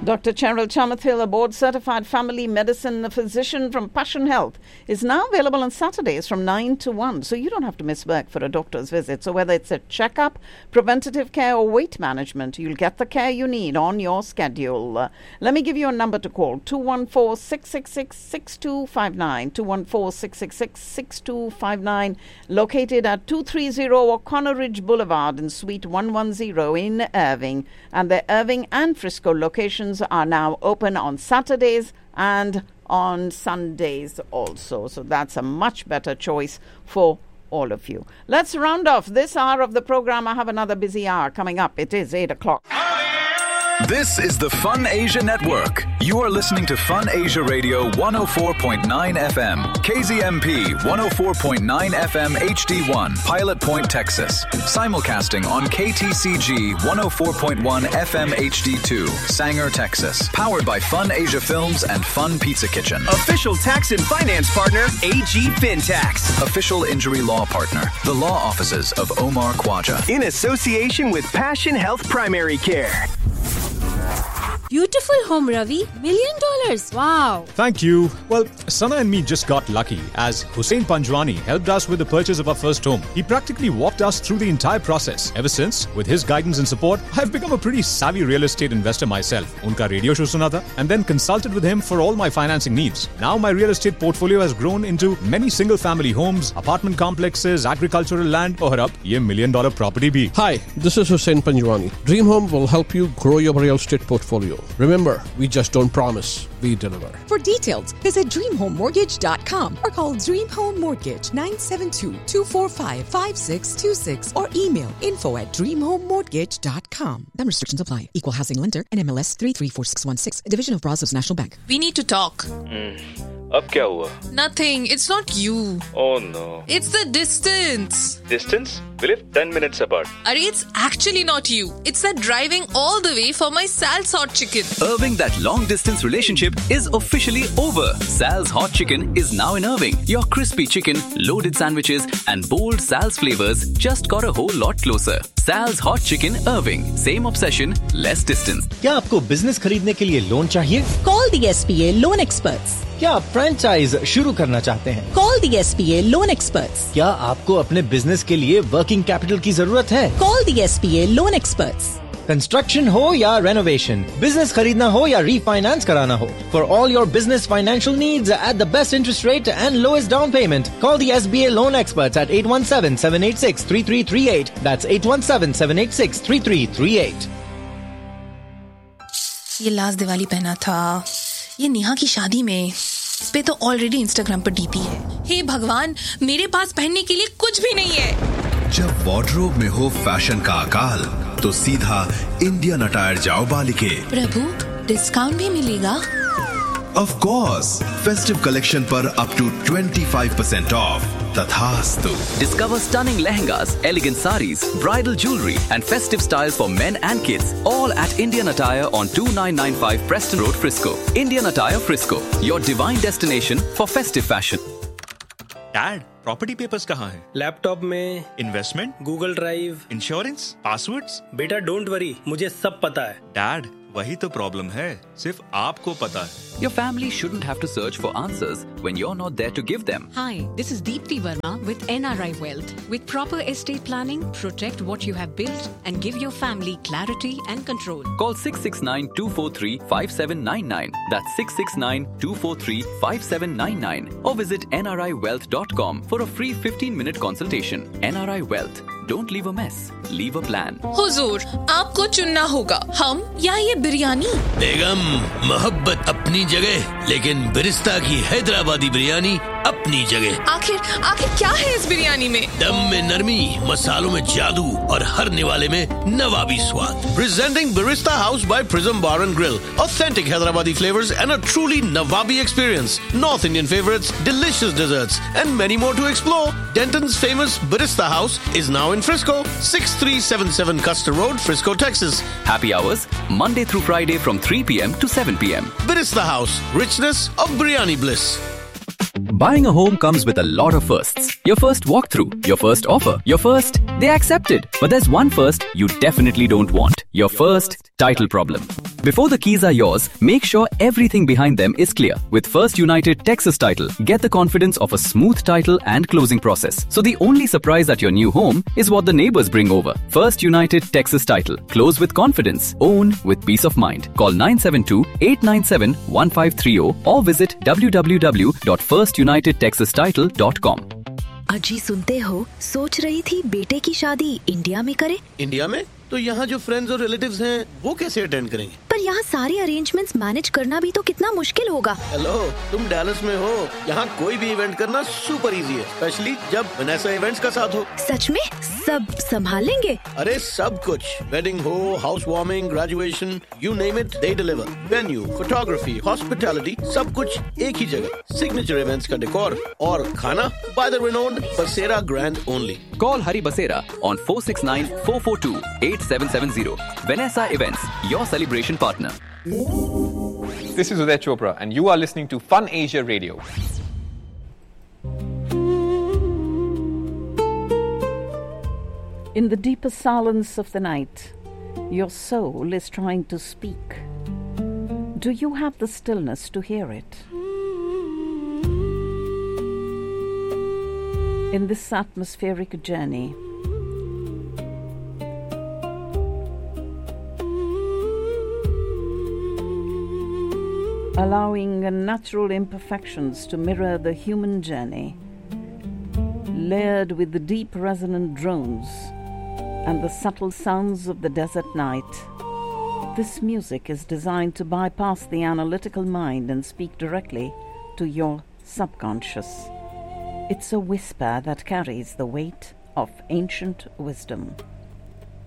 Dr. Cheryl Chamathil, a board-certified family medicine physician from Passion Health, is now available on Saturdays from 9 to 1, so you don't have to miss work for a doctor's visit. So whether it's a checkup, preventative care or weight management, you'll get the care you need on your schedule. Let me give you a number to call, 214-666-6259, 214-666-6259, located at 230 O'Connor Ridge Boulevard in Suite 110 in Irving. And the Irving and Frisco locations are now open on Saturdays and on Sundays also. So that's a much better choice for all of you. Let's round off this hour of the program. I have another busy hour coming up. It is 8 o'clock. This is the Fun Asia Network. You are listening to Fun Asia Radio 104.9 FM, KZMP 104.9 FM HD1, Pilot Point, Texas. Simulcasting on KTCG 104.1 FM HD2, Sanger, Texas. Powered by Fun Asia Films and Fun Pizza Kitchen. Official tax and finance partner, AG FinTax. Official injury law partner, the law offices of Omar Khwaja. In association with Passion Health Primary Care. Beautiful home, Ravi. $1 million. Wow. Thank you. Well, Sana and me just got lucky as Hussein Panjwani helped us with the purchase of our first home. He practically walked us through the entire process. Ever since, with his guidance and support, I've become a pretty savvy real estate investor myself. Unka radio show suna tha, and then consulted with him for all my financing needs. Now my real estate portfolio has grown into many single-family homes, apartment complexes, agricultural land, और अब ये $1 million property भी. Hi, this is Hussein Panjwani. Dream Home will help you grow your real estate portfolio. Remember, we just don't promise, we deliver. For details, visit DreamHomeMortgage.com or call Dream Home Mortgage 972-245-5626 or email info@DreamHomeMortgage.com. Then restrictions apply. Equal housing lender and MLS 334616, a division of Brazos National Bank. We need to talk. अब क्या हुआ? Nothing. It's not you. Oh no. It's the distance. Distance? We live 10 minutes apart. Arey, it's actually not you. It's that driving all the way for my Sal's Hot Chicken. Irving, that long-distance relationship is officially over. Sal's Hot Chicken is now in Irving. Your crispy chicken, loaded sandwiches and bold Sal's flavors just got a whole lot closer. Sal's Hot Chicken, Irving. Same obsession, less distance. क्या आपको business खरीदने के लिए loan चाहिए? Call the SBA Loan Experts. क्या आप franchise शुरू करना चाहते हैं? Call the SBA Loan Experts. क्या आपको अपने बिजनेस के लिए वर्किंग कैपिटल की जरूरत है? Call the SBA Loan Experts. Construction हो या रेनोवेशन, बिजनेस खरीदना हो या रीफाइनेंस कराना हो, for all your business financial needs at the best interest rate and lowest down payment, call the SBA loan experts eight 817-786-3338. That's 817-786-3338. ये last Diwali पहना था, ये नेहा की शादी में. इस पे तो ऑलरेडी इंस्टाग्राम पर डीपी है. हे भगवान, मेरे पास पहनने के लिए कुछ भी नहीं है. जब वार्डरोब में हो फैशन का अकाल, तो सीधा इंडियन अटायर जाओ बालिके. प्रभु, डिस्काउंट भी मिलेगा? Of course, festive collection पर up to 25% off. Tathastu. Discover stunning lehengas, elegant saris, bridal jewelry and festive styles for men and kids. All at Indian Attire on 2995 Preston Road, Frisco. Indian Attire Frisco, your divine destination for festive fashion. Dad, property papers कहाँ हैं? Laptop में. Investment? Google drive. Insurance? Passwords? बेटा don't worry, मुझे सब पता है. Dad, वही तो प्रॉब्लम है, सिर्फ आपको पता है. Your family shouldn't have to search for answers when you're not there to give them. Hi, this is Deepti Verma with NRI Wealth. With proper estate planning, protect what you have built and give your family clarity and control. Call 669-243-5799. That's 669-243-5799. Or visit nriwealth.com for a free 15-minute consultation. NRI Wealth. Don't leave a mess. Leave a plan. हुजूर, आपको चुनना होगा, हम या ये बिरयानी. बेगम, मोहब्बत अपनी जगह, लेकिन बिरिस्ता की हैदराबादी बिरयानी अपनी जगह. आखिर क्या है इस बिरयानी में? दम में नरमी, मसालों में जादू और हर निवाले में नवाबी स्वाद. Presenting Barista House by Prism Bar and Grill. Authentic Hyderabadi flavors and a truly Nawabi experience. North Indian favorites, delicious desserts and many more to explore. Denton's famous Barista House is now in Frisco, 6377 Custer Road, Frisco, Texas. Happy hours, Monday through Friday from 3 p.m. to 7 p.m. Barista House, richness of biryani bliss. Buying a home comes with a lot of firsts. Your first walkthrough, your first offer, your first, they accepted. But there's one first you definitely don't want. Your first title problem. Before the keys are yours, make sure everything behind them is clear. With First United Texas Title, get the confidence of a smooth title and closing process. So the only surprise at your new home is what the neighbors bring over. First United Texas Title. Close with confidence. Own with peace of mind. Call 972-897-1530 or visit www.firstunitedtexastitle.com. अजी सुनते हो, सोच रही थी बेटे की शादी India में करे। इंडिया में? तो यहाँ जो फ्रेंड्स और रिलेटिव्स हैं, वो कैसे अटेंड करेंगे? पर यहाँ सारे अरेंजमेंट्स मैनेज करना भी तो कितना मुश्किल होगा। हेलो, तुम डैलस में हो। यहाँ कोई भी इवेंट करना सुपर इजी है, स्पेशली जब वनेसा इवेंट्स का साथ हो। सच में? सब संभाल लेंगे? अरे सब कुछ, वेडिंग हो, house warming, graduation, you name it, they deliver. Venue, photography, hospitality, सब कुछ एक ही जगह। सिग्नेचर इवेंट्स का डेकोर और खाना बाय द रिनोन्ड बसेरा grand only. Call Hari Basera on 469-442-8770. Vanessa Events, your celebration partner. This is Uday Chopra and you are listening to Fun Asia Radio. In the deepest silence of the night, your soul is trying to speak. Do you have the stillness to hear it? In this atmospheric journey, allowing natural imperfections to mirror the human journey, layered with the deep resonant drones and the subtle sounds of the desert night, this music is designed to bypass the analytical mind and speak directly to your subconscious. It's a whisper that carries the weight of ancient wisdom.